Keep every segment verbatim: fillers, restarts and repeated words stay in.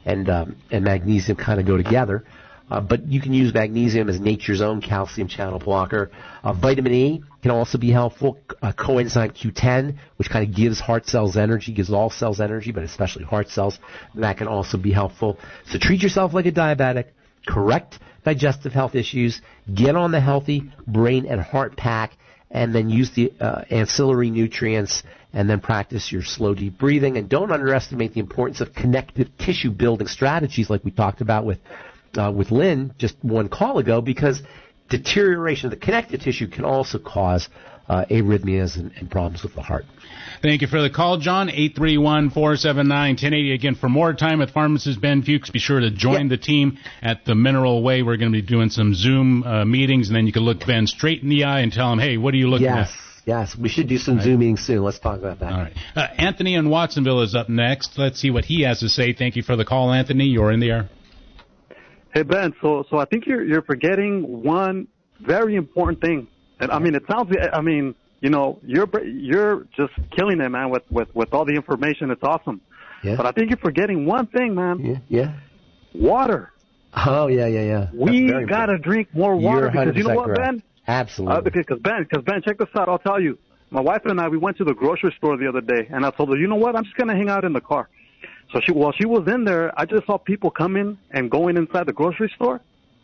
and um, and magnesium kind of go together. Uh, but you can use magnesium as nature's own calcium channel blocker. Uh, vitamin E can also be helpful. Uh, coenzyme Q ten, which kind of gives heart cells energy, gives all cells energy, but especially heart cells. That can also be helpful. So treat yourself like a diabetic. Correct digestive health issues. Get on the healthy brain and heart pack, and then use the uh, ancillary nutrients, and then practice your slow, deep breathing. And don't underestimate the importance of connective tissue building strategies like we talked about with Uh, with Lynn just one call ago, because deterioration of the connective tissue can also cause uh, arrhythmias and, and problems with the heart. Thank you for the call, John. eight three one, four seven nine, one zero eight zero. Again, for more time with pharmacist Ben Fuchs, be sure to join yeah. the team at the Mineral Way. We're going to be doing some Zoom uh, meetings, and then you can look Ben straight in the eye and tell him, hey, what are you looking yes. at? Yes, we should do some right. Zoom meetings soon. Let's talk about that. All right. Uh, Anthony in Watsonville is up next. Let's see what he has to say. Thank you for the call, Anthony. You're in the air. Hey, Ben, so so I think you're you're forgetting one very important thing. And I mean, it sounds, I mean, you know, you're you're just killing it, man, with, with, with all the information. It's awesome. Yeah. But I think you're forgetting one thing, man. Yeah. yeah. Water. Oh, yeah, yeah, yeah. We got to drink more water, because you know what, correct. Ben? Absolutely. Uh, because, Ben, because, Ben, check this out. I'll tell you. My wife and I, we went to the grocery store the other day, and I told her, you know what, I'm just going to hang out in the car. So she, while she was in there, I just saw people coming and going inside the grocery store,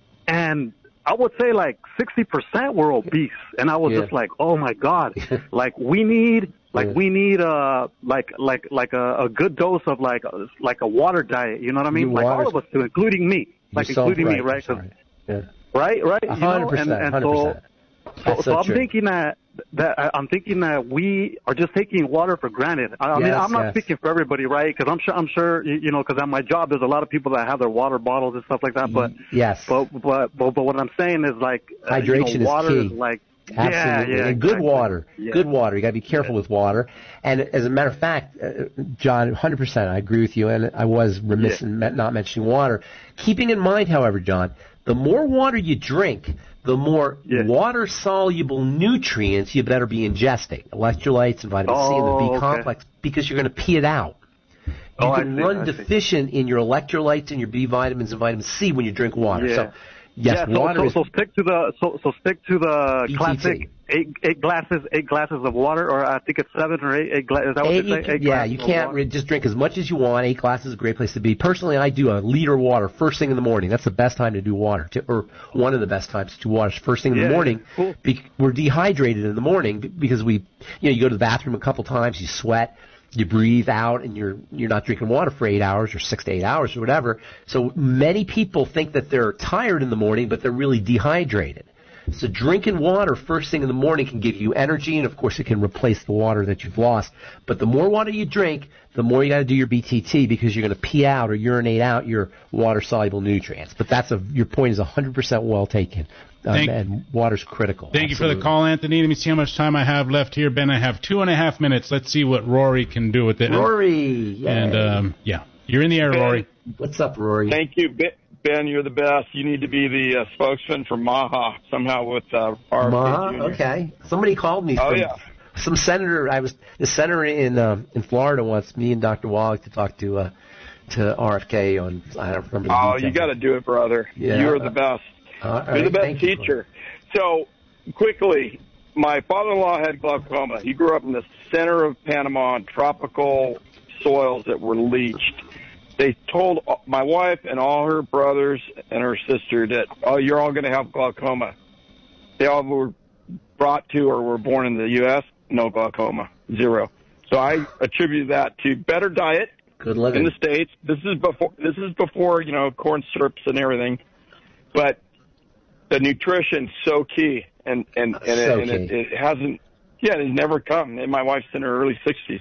and I would say like sixty percent were obese, and I was yeah. just like, oh my God, like we need, like yeah. we need uh like like like a, a good dose of like a, like a water diet, you know what I mean? Your like all of us do, including me, like including right. me, right? Yeah. Right, right. A hundred percent, and, and hundred percent. So, so, so I'm true. thinking that that I'm thinking that we are just taking water for granted. I, I yes, mean, I'm not yes. speaking for everybody, right? Because I'm sure, I'm sure, you know, because at my job, there's a lot of people that have their water bottles and stuff like that. But yes, but but but, but what I'm saying is like hydration you know, water is key. Is like Absolutely. Yeah, yeah, and good exactly. water. Yeah. Good water. You got to be careful yeah. with water. And as a matter of fact, uh, John, one hundred percent, I agree with you. And I was remiss yeah. in not mentioning water. Keeping in mind, however, John, the more water you drink, the more yeah. water-soluble nutrients you better be ingesting. Electrolytes and vitamin oh, C and the B okay. complex, because you're going to pee it out. You oh, can see, run I deficient see. in your electrolytes and your B vitamins and vitamin C when you drink water. Yeah. So, yes, yeah, so, water so, is... so stick to the so so stick to the B T T. classic eight eight glasses eight glasses of water, or I think it's seven or eight eight glasses. Is that what eight, they say? Eight yeah, you can't re- just drink as much as you want. Eight glasses is a great place to be. Personally, I do a liter of water first thing in the morning. That's the best time to do water, to, or one of the best times to do water first thing in yeah, the morning. Cool. Be- we're dehydrated in the morning because we, you know, you go to the bathroom a couple times, you sweat, you breathe out, and you're you're not drinking water for eight hours or six to eight hours or whatever. So many people think that they're tired in the morning, but they're really dehydrated. So drinking water first thing in the morning can give you energy, and of course it can replace the water that you've lost. But the more water you drink, the more you got to do your B T T, because you're going to pee out or urinate out your water-soluble nutrients. But that's a your point is one hundred percent well taken. Um, Thank, and water's critical. Thank Absolutely. you for the call, Anthony. Let me see how much time I have left here. Ben, I have two and a half minutes. Let's see what Rory can do with it. Rory, yay. And um, yeah, you're in the air, Ben, Rory. What's up, Rory? Thank you, Ben. You're the best. You need to be the uh, spokesman for MAHA somehow with uh, our MAHA. Okay. Somebody called me. Oh from yeah. Some senator. I was the senator in uh, in Florida wants me and Doctor Wallach to talk to uh, to R F K on. I don't remember. The oh, details. you got to do it, brother. Yeah. You're the best. Uh, You're right. the best Thank teacher. So, quickly, my father-in-law had glaucoma. He grew up in the center of Panama on tropical soils that were leached. They told my wife and all her brothers and her sister that, oh, you're all going to have glaucoma. They all were brought to or were born in the U S, no glaucoma, zero. So I attribute that to better diet Good living. in the States. This is before, this is before, you know, corn syrups and everything. But the nutrition's so key, and and and, so it, and key. it, it hasn't, yeah, it's never come. And my wife's in her early sixties.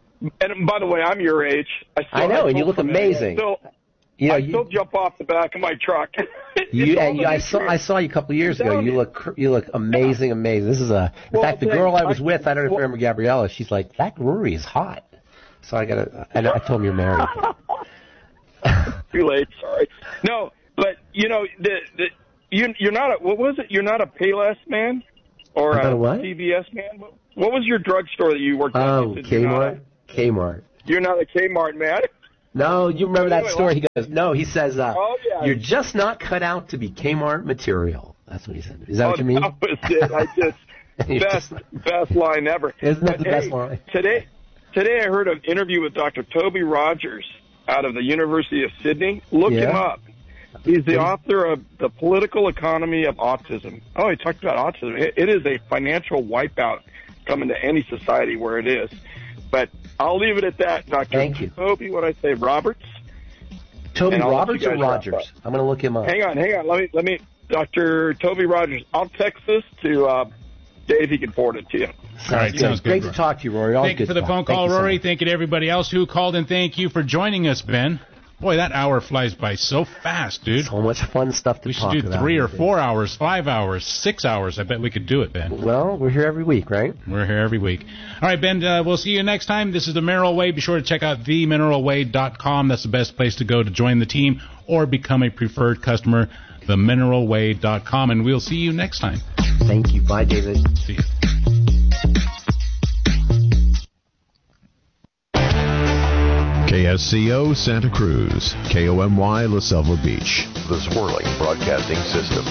And by the way, I'm your age. I, still, I know, I and you look amazing. I still, you know, I you, still jump off the back of my truck. you, and you, I saw I saw you a couple of years ago. You look you look amazing, amazing. This is a. In well, fact, the girl I was I, with, I don't know if you well, remember Gabriella. She's like, that Rory is hot. So I gotta. I, I told him you're married. Too late. Sorry. No, but you know the the. You, you're not a, what was it? You're not a Payless man? Or a, a what? C V S man? What, what was your druggstore that you worked at? Oh, You Kmart. Kmart. You're not a Kmart man? No, you remember that Anyway, story. He goes, no, he says, uh, Oh, yeah. you're just not cut out to be Kmart material. That's what he said. Is that oh, what you mean? That was it. I just, best, best line ever. Isn't that But, the best hey, line? Today, today I heard an interview with Doctor Toby Rogers out of the University of Sydney. Look Yeah. him up. He's the author of The Political Economy of Autism. Oh, he talked about autism. It, it is a financial wipeout coming to any society where it is. But I'll leave it at that, Doctor Thank you. Toby, what I say, Roberts. Toby And I'll let Roberts you or guys wrap Rogers? up. I'm going to look him up. Hang on, hang on. Let me, let me, Doctor Toby Rogers. I'll text this to uh, Dave. He can forward it to you. All right, Good. sounds good. Great Rory. to talk to you, Rory. Always Thank you good for the talk. phone Thank call, you so Rory. much. Thank you to everybody else who called, and thank you for joining us, Ben. Boy, that hour flies by so fast, dude. So much fun stuff to We should talk do about. three or four hours, five hours, six hours. I bet we could do it, Ben. Well, we're here every week, right? We're here every week. All right, Ben, uh, we'll see you next time. This is The Mineral Way. Be sure to check out the mineral way dot com. That's the best place to go to join the team or become a preferred customer, the mineral way dot com. And we'll see you next time. Thank you. Bye, David. See you. K S C O Santa Cruz, K O M Y La Selva Beach. The Swirling Broadcasting System.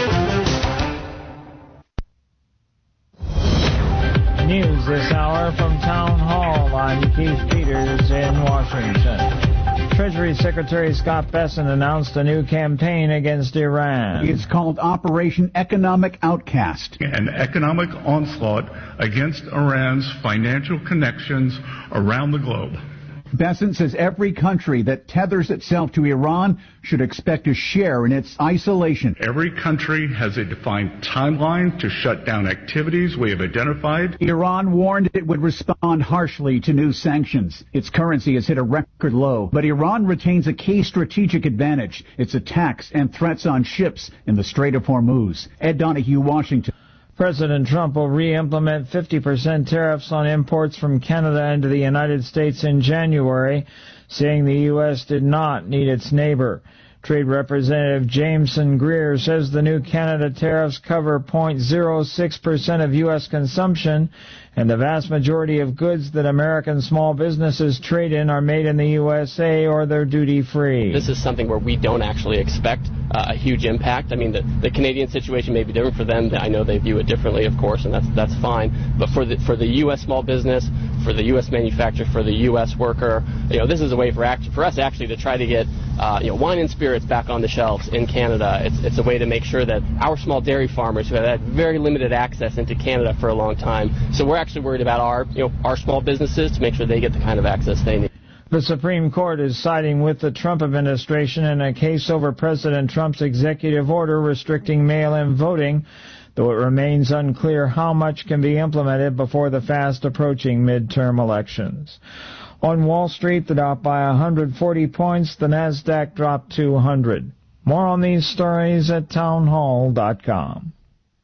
News this hour from Town Hall. I'm Keith Peters in Washington. Treasury Secretary Scott Bessent announced a new campaign against Iran. It's called Operation Economic Outcast. An economic onslaught against Iran's financial connections around the globe. Bessent says every country that tethers itself to Iran should expect a share in its isolation. Every country has a defined timeline to shut down activities we have identified. Iran warned it would respond harshly to new sanctions. Its currency has hit a record low, but Iran retains a key strategic advantage: its attacks and threats on ships in the Strait of Hormuz. Ed Donahue, Washington. President Trump will re-implement fifty percent tariffs on imports from Canada into the United States in January, saying the U S did not need its neighbor. Trade Representative Jameson Greer says the new Canada tariffs cover zero point zero six percent of U S consumption, and the vast majority of goods that American small businesses trade in are made in the U S A or they're duty-free. This is something where we don't actually expect uh, a huge impact. I mean, the, the Canadian situation may be different for them. I know they view it differently, of course, and that's that's fine. But for the for the U S small business, for the U S manufacturer, for the U S worker, you know, this is a way for act, for us actually to try to get uh, you know wine and spirits back on the shelves in Canada. It's it's a way to make sure that our small dairy farmers who have had very limited access into Canada for a long time. So we're actually worried about our you know our small businesses to make sure they get the kind of access they need. The Supreme Court is siding with the Trump administration in a case over President Trump's executive order restricting mail-in voting, though it remains unclear how much can be implemented before the fast-approaching midterm elections. On Wall Street, the Dow by one hundred forty points, the Nasdaq dropped two hundred. More on these stories at townhall dot com.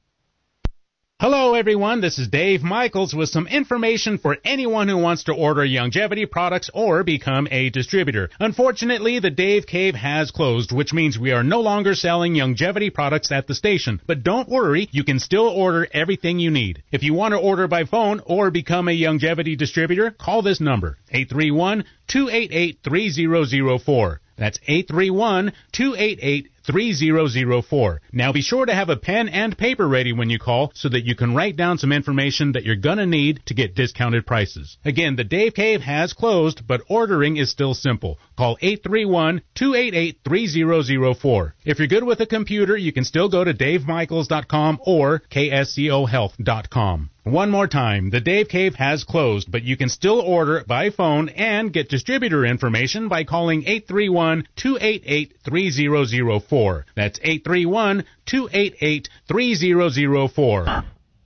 Hello, everyone. This is Dave Michaels with some information for anyone who wants to order Youngevity products or become a distributor. Unfortunately, the Dave Cave has closed, which means we are no longer selling Youngevity products at the station. But don't worry, you can still order everything you need. If you want to order by phone or become a Youngevity distributor, call this number, eight three one, two eight eight, three zero zero four. That's eight three one, two eight eight, three zero zero four. Now be sure to have a pen and paper ready when you call so that you can write down some information that you're going to need to get discounted prices. Again, the Dave Cave has closed, but ordering is still simple. Call eight three one, two eight eight, three zero zero four. If you're good with a computer, you can still go to dave michaels dot com or k s c o health dot com. One more time, the Dave Cave has closed, but you can still order by phone and get distributor information by calling eight three one, two eight eight, three zero zero four. That's eight three one, two eight eight, three zero zero four.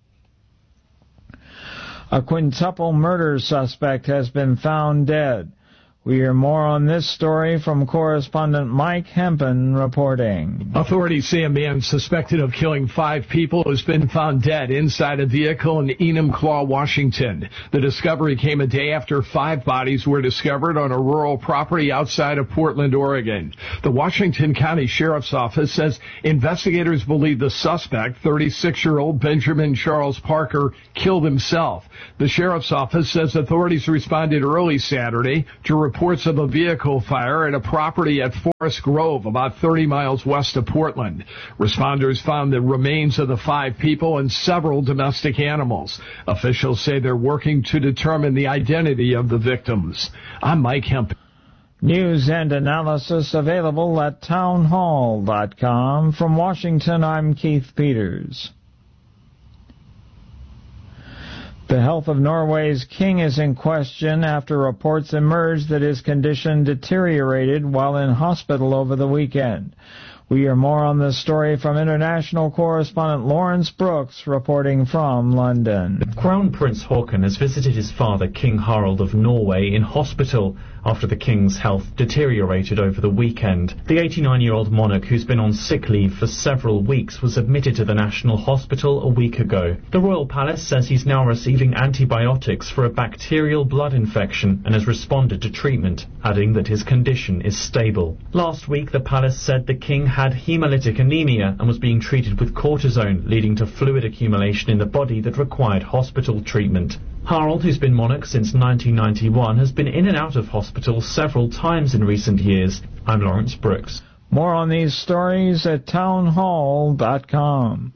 A quintuple murder suspect has been found dead. We hear more on this story from correspondent Mike Hempen reporting. Authorities say a man suspected of killing five people has been found dead inside a vehicle in Enumclaw, Washington. The discovery came a day after five bodies were discovered on a rural property outside of Portland, Oregon. The Washington County Sheriff's Office says investigators believe the suspect, thirty-six-year-old Benjamin Charles Parker, killed himself. The Sheriff's Office says authorities responded early Saturday to report reports of a vehicle fire at a property at Forest Grove, about thirty miles west of Portland. Responders found the remains of the five people and several domestic animals. Officials say they're working to determine the identity of the victims. I'm Mike Hemp. News and analysis available at townhall dot com. From Washington, I'm Keith Peters. The health of Norway's king is in question after reports emerged that his condition deteriorated while in hospital over the weekend. We hear more on this story from international correspondent Lawrence Brooks, reporting from London. Crown Prince Haakon has visited his father, King Harald of Norway, in hospital after the king's health deteriorated over the weekend. The eighty-nine-year-old monarch, who's been on sick leave for several weeks, was admitted to the National Hospital a week ago. The royal palace says he's now receiving antibiotics for a bacterial blood infection and has responded to treatment, adding that his condition is stable. Last week, the palace said the king had hemolytic anemia and was being treated with cortisone, leading to fluid accumulation in the body that required hospital treatment. Harald, who's been monarch since nineteen ninety-one, has been in and out of hospital several times in recent years. I'm Lawrence Brooks. More on these stories at townhall dot com.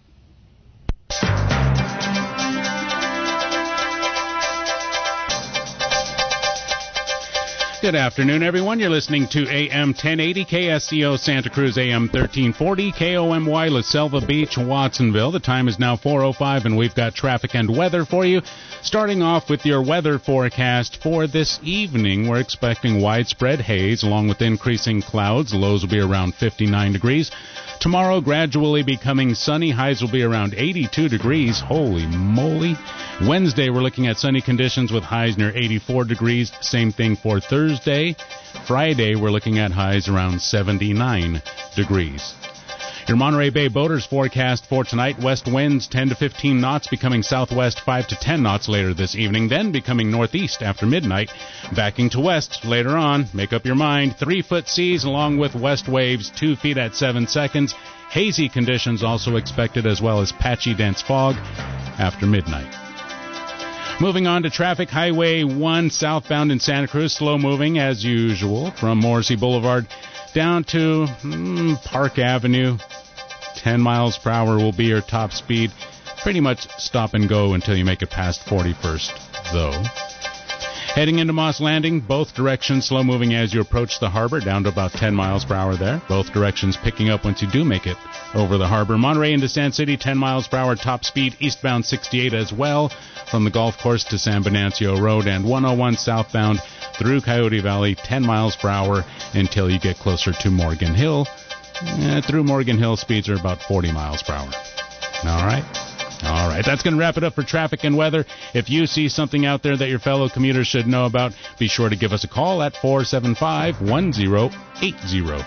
Good afternoon, everyone. You're listening to A M ten eighty, K S C O Santa Cruz, A M thirteen forty, K O M Y La Selva Beach, Watsonville. The time is now four oh five, and we've got traffic and weather for you. Starting off with your weather forecast for this evening, we're expecting widespread haze along with increasing clouds. Lows will be around fifty-nine degrees. Tomorrow, gradually becoming sunny. Highs will be around eighty-two degrees. Holy moly. Wednesday, we're looking at sunny conditions with highs near eighty-four degrees. Same thing for Thursday. Friday, we're looking at highs around seventy-nine degrees. Your Monterey Bay boaters forecast for tonight, west winds ten to fifteen knots, becoming southwest five to ten knots later this evening, then becoming northeast after midnight, backing to west later on. Make up your mind. Three-foot seas along with west waves, two feet at seven seconds. Hazy conditions also expected, as well as patchy dense fog after midnight. Moving on to traffic, Highway one southbound in Santa Cruz, slow moving as usual from Morrissey Boulevard down to mm, Park Avenue. ten miles per hour will be your top speed. Pretty much stop and go until you make it past forty-first, though. Heading into Moss Landing, both directions slow moving as you approach the harbor, down to about ten miles per hour there. Both directions picking up once you do make it over the harbor. Monterey into Sand City, ten miles per hour, top speed, eastbound sixty-eight as well, from the golf course to San Venancio Road, and one oh one southbound through Coyote Valley, ten miles per hour until you get closer to Morgan Hill. Eh, through Morgan Hill, speeds are about forty miles per hour. All right. All right, that's going to wrap it up for traffic and weather. If you see something out there that your fellow commuters should know about, be sure to give us a call at four seven five, one oh eight oh.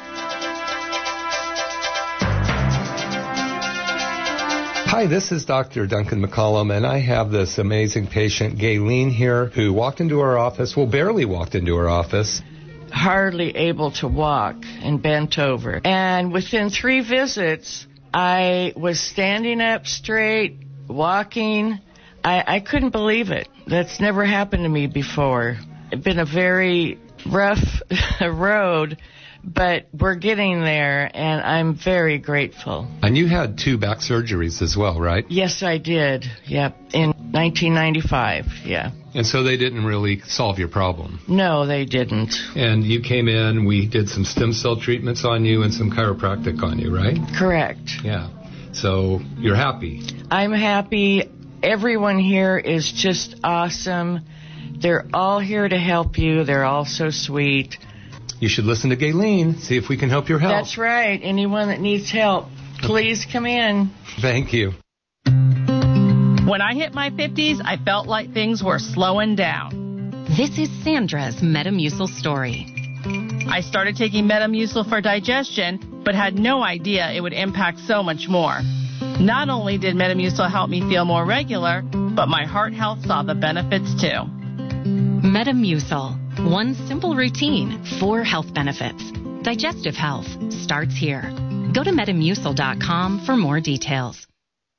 Hi, this is Doctor Duncan McCollum, and I have this amazing patient, Gayleen, here, who walked into our office, well, barely walked into our office. Hardly able to walk and bent over. And within three visits, I was standing up straight, walking. I, I couldn't believe it. That's never happened to me before. It's been a very rough road, but we're getting there, and I'm very grateful. And you had two back surgeries as well, right? Yes, I did. Yep, in nineteen ninety-five, yeah. And so they didn't really solve your problem? No, they didn't. And you came in, we did some stem cell treatments on you and some chiropractic on you, right? Correct. Yeah. So you're happy? I'm happy. Everyone here is just awesome. They're all here to help you. They're all so sweet. You should listen to Gayleen, see if we can help your health. That's right. Anyone that needs help, please come in. Thank you. When I hit my fifties, I felt like things were slowing down. This is Sandra's Metamucil story. I started taking Metamucil for digestion, but had no idea it would impact so much more. Not only did Metamucil help me feel more regular, but my heart health saw the benefits too. Metamucil. One simple routine, four health benefits. Digestive health starts here. Go to metamucil dot com for more details.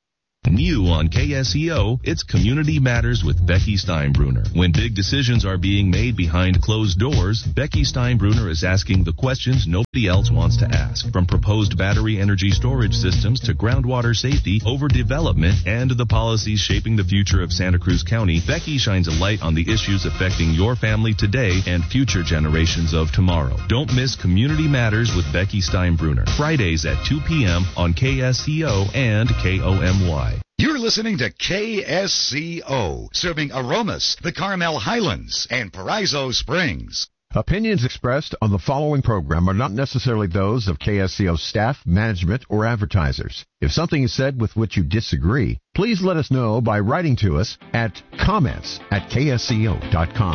New on K S E O, it's Community Matters with Becky Steinbruner. When big decisions are being made behind closed doors, Becky Steinbruner is asking the questions nobody else wants to ask. From proposed battery energy storage systems to groundwater safety, overdevelopment, and the policies shaping the future of Santa Cruz County, Becky shines a light on the issues affecting your family today and future generations of tomorrow. Don't miss Community Matters with Becky Steinbruner, Fridays at two p.m. on K S E O and K O M Y. You're listening to K S C O, serving Aromas, the Carmel Highlands, and Paraiso Springs. Opinions expressed on the following program are not necessarily those of K S C O staff, management, or advertisers. If something is said with which you disagree, please let us know by writing to us at comments at K S C O dot com.